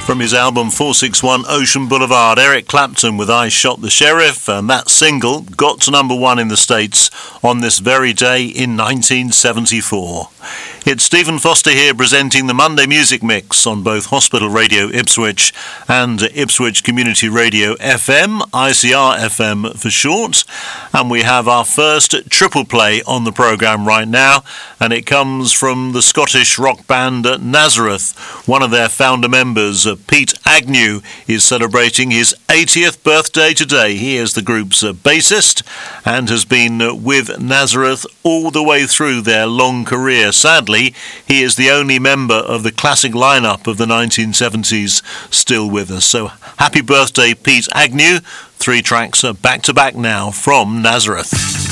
From his album 461 Ocean Boulevard, Eric Clapton with I Shot the Sheriff, and that single got to number one in the States on this very day in 1974. It's Stephen Foster here presenting the Monday Music Mix on both Hospital Radio Ipswich and Ipswich Community Radio FM, ICR FM for short. And we have our first triple play on the programme right now, and it comes from the Scottish rock band Nazareth. One of their founder members, Pete Agnew, is celebrating his 80th birthday today. He is the group's bassist and has been with Nazareth all the way through their long career. Sadly, he is the only member of the classic lineup of the 1970s still with us. So happy birthday, Pete Agnew. 3 tracks back to back now from Nazareth.